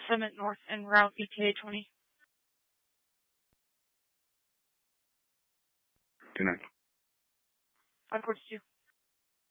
Summit North and Route ETA 20. 29. 542.